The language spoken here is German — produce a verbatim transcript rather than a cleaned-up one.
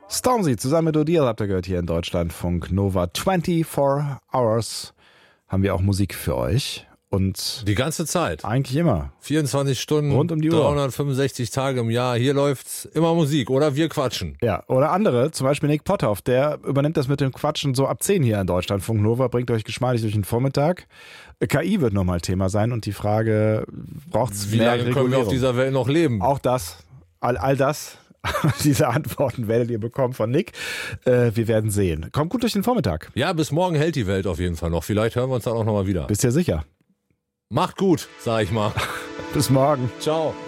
Stormzy zusammen mit Odile habt ihr gehört hier in Deutschlandfunk Nova. vierundzwanzig Hours haben wir auch Musik für euch. Und die ganze Zeit. Eigentlich immer. vierundzwanzig Stunden, rund um die Uhr. dreihundertfünfundsechzig Tage im Jahr. Hier läuft's immer Musik oder wir quatschen. Ja, oder andere, zum Beispiel Nick Potthoff, der übernimmt das mit dem Quatschen so ab zehn hier in Deutschlandfunk Nova, bringt euch geschmeidig durch den Vormittag. K I wird nochmal Thema sein und die Frage, braucht's Wie mehr lange können wir auf dieser Welt noch leben? Auch das, all, all das, diese Antworten werdet ihr bekommen von Nick. Äh, wir werden sehen. Kommt gut durch den Vormittag. Ja, bis morgen hält die Welt auf jeden Fall noch. Vielleicht hören wir uns dann auch nochmal wieder. Bist ja sicher. Macht gut, sag ich mal. Bis morgen. Ciao.